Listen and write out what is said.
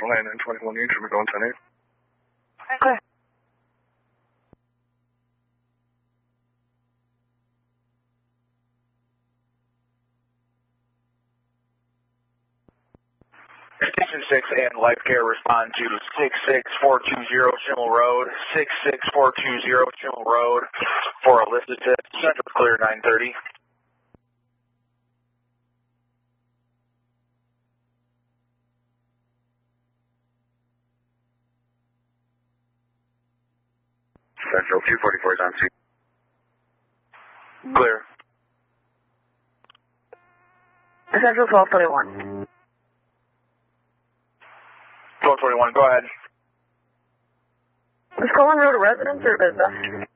land in 21 East, we're going 10-8. Okay. Station 6 and Life Care respond to 66420 Schimmel Road, 66420 Schimmel Road for a list assist, Central Clear 930. Central 244 is on scene. Clear. Central 1221. 1221, go ahead. Is Colin Road a residence or business?